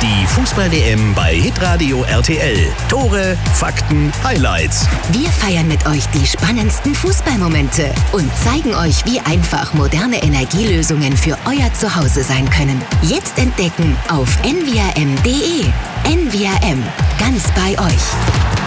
Die Fußball-WM bei Hitradio RTL. Tore, Fakten, Highlights. Wir feiern mit euch die spannendsten Fußballmomente und zeigen euch, wie einfach moderne Energielösungen für euer Zuhause sein können. Jetzt entdecken auf nvrm.de. NVRM. Ganz bei euch.